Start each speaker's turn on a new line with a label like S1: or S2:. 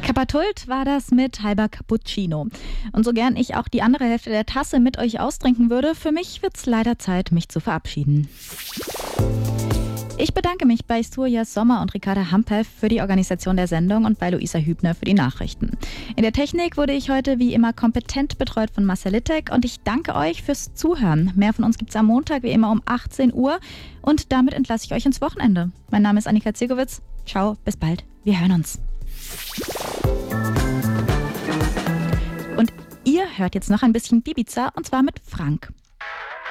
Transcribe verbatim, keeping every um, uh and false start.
S1: Kapatult war das mit halber Cappuccino. Und so gern ich auch die andere Hälfte der Tasse mit euch austrinken würde, für mich wird's leider Zeit, mich zu verabschieden. Ich bedanke mich bei Surya Sommer und Ricarda Hampev für die Organisation der Sendung und bei Luisa Hübner für die Nachrichten. In der Technik wurde ich heute wie immer kompetent betreut von Marcel Littek und ich danke euch fürs Zuhören. Mehr von uns gibt's am Montag wie immer um achtzehn Uhr und damit entlasse ich euch ins Wochenende. Mein Name ist Annika Zirkowitz. Ciao, bis bald. Wir hören uns. Und ihr hört jetzt noch ein bisschen Ibiza und zwar mit Frank.